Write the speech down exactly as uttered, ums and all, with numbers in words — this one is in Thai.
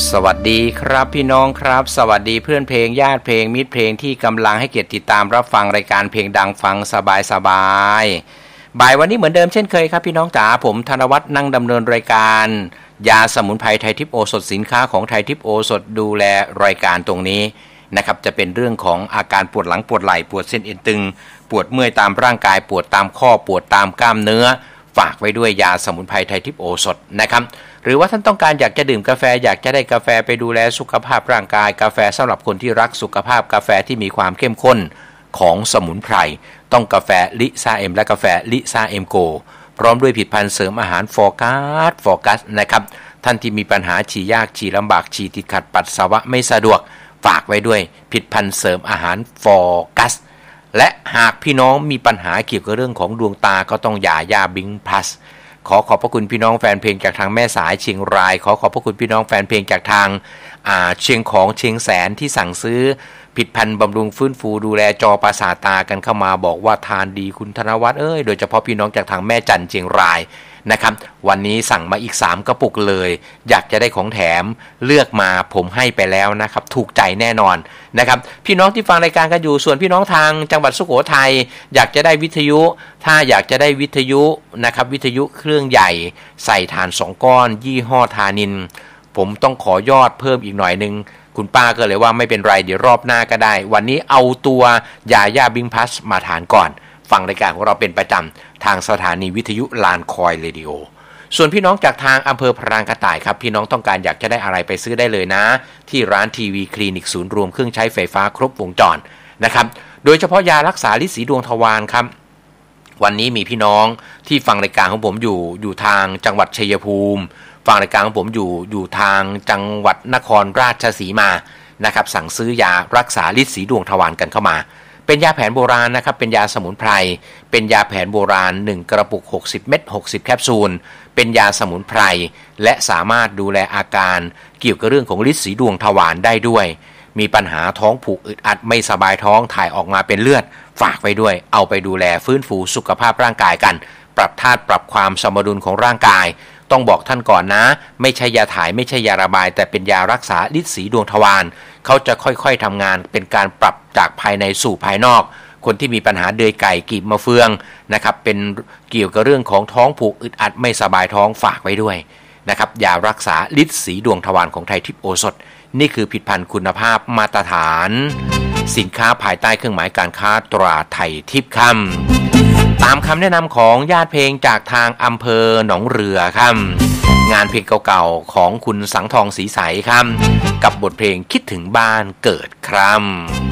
สวัสดีครับพี่น้องครับสวัสดีเพื่อนเพลงญาติเพลงมิตรเพลงที่กำลังให้เกียรติติดตามรับฟังรายการเพลงดังฟังสบายสบายบ่ายวันนี้เหมือนเดิมเช่นเคยครับพี่น้องจ๋าผมธนวัฒน์นั่งดำเนินรายการยาสมุนไพรไทยทิพย์โอสถสินค้าของไทยทิพย์โอสถดูแลรายการตรงนี้นะครับจะเป็นเรื่องของอาการปวดหลังปวดไหล่ปวดเส้นเอ็นตึงปวดเมื่อยตามร่างกายปวดตามข้อปวดตามกล้ามเนื้อฝากไว้ด้วยยาสมุนไพรไทยทิพย์โอสถนะครับหรือว่าท่านต้องการอยากจะดื่มกาแฟอยากจะได้กาแฟไปดูแลสุขภาพร่างกายกาแฟสำหรับคนที่รักสุขภาพกาแฟที่มีความเข้มข้นของสมุนไพรต้องกาแฟลิซ่าเอ็มและกาแฟลิซ่าเอ็มโกพร้อมด้วยผลิตภัณฑ์เสริมอาหารฟอร์กัสฟอร์กัสนะครับท่านที่มีปัญหาฉี่ยากฉี่ลำบากฉี่ติดขัดปัสสาวะไม่สะดวกฝากไว้ด้วยผลิตภัณฑ์เสริมอาหารฟอร์กัสและหากพี่น้องมีปัญหาเกี่ยวกับเรื่องของดวงตาก็ต้องยายาบิงพลัสขอขอบพระคุณพี่น้องแฟนเพลงจากทางแม่สายเชียงรายขอขอบพระคุณพี่น้องแฟนเพลงจากทางอ่าเชียงของเชียงแสนที่สั่งซื้อผลิตภัณฑ์บำรุงฟื้นฟูดูแลจอประสาทตากันเข้ามาบอกว่าทานดีคุณธนวัฒน์เอ้ยโดยเฉพาะพี่น้องจากทางแม่จันเชียงรายนะครับวันนี้สั่งมาอีกสามกระปุกเลยอยากจะได้ของแถมเลือกมาผมให้ไปแล้วนะครับถูกใจแน่นอนนะครับพี่น้องที่ฟังรายการกันอยู่ส่วนพี่น้องทางจังหวัดสุโขทัยอยากจะได้วิทยุถ้าอยากจะได้วิทยุนะครับวิทยุเครื่องใหญ่ใส่ถ่านสองก้อนยี่ห้อธานินผมต้องขอยอดเพิ่มอีกหน่อยนึงคุณป้าก็เลยว่าไม่เป็นไรเดี๋ยวรอบหน้าก็ได้วันนี้เอาตัวยาย่าบิงพลัสมาทานก่อนฟังรายการของเราเป็นประจำทางสถานีวิทยุลานคอยเรดิโอส่วนพี่น้องจากทางอำเภอพรางกระต่ายครับพี่น้องต้องการอยากจะได้อะไรไปซื้อได้เลยนะที่ร้านทีวีคลินิกศูนย์รวมเครื่องใช้ไฟฟ้าครบวงจรนะครับโดยเฉพาะยารักษาฤทธิ์สีดวงทวารครับวันนี้มีพี่น้องที่ฟังรายการของผมอยู่อยู่ทางจังหวัดชัยภูมิฟังรายการของผมอยู่อยู่ทางจังหวัดนครราชสีมานะครับสั่งซื้อยารักษาฤทธิ์สีดวงทวารกันเข้ามาเป็นยาแผนโบราณนะครับเป็นยาสมุนไพรเป็นยาแผนโบราณหนึ่งกระปุกหกสิบเม็ดหกสิบแคปซูลเป็นยาสมุนไพรและสามารถดูแลอาการเกี่ยวกับเรื่องของฤทธิ์สีดวงทวารได้ด้วยมีปัญหาท้องผูกอึดอัดไม่สบายท้องถ่ายออกมาเป็นเลือดฝากไว้ด้วยเอาไปดูแลฟื้นฟูสุขภาพร่างกายกันปรับธาตุปรับความสมดุลของร่างกายต้องบอกท่านก่อนนะไม่ใช่ยาถ่ายไม่ใช่ยาระบายแต่เป็นยารักษาฤทธิ์สีดวงทวารเขาจะค่อยๆทำงานเป็นการปรับจากภายในสู่ภายนอกคนที่มีปัญหาเดือยไก่กีบมะเฟืองนะครับเป็นเกี่ยวกับเรื่องของท้องผูกอึดอัดไม่สบายท้องฝากไว้ด้วยนะครับยารักษาฤทธิ์สีดวงทวารของไทยทิพย์โอสถนี่คือผลิตภัณฑ์คุณภาพมาตรฐานสินค้าภายใต้เครื่องหมายการค้าตราไทยทิพย์คำตามคำแนะนำของญาติเพลงจากทางอำเภอหนองเรือครับงานเพลงเก่าๆของคุณสังทองศรีใสครับกับบทเพลงคิดถึงบ้านเกิดครับ